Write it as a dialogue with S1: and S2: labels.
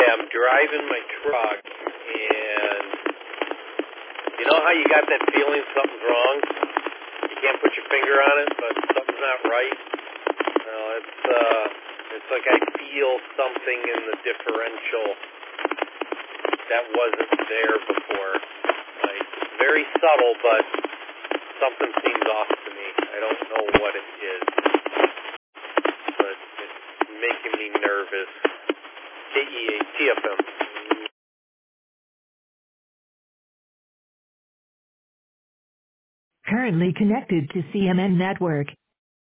S1: I'm driving my truck, and you know how you got that feeling something's wrong? You can't put your finger on it, but something's not right. No, it's like I feel something in the differential that wasn't there before. Like, it's very subtle, but something seems off to me. I don't know what it is, but it's making me nervous. KEATFM.
S2: Currently connected to CMN Network.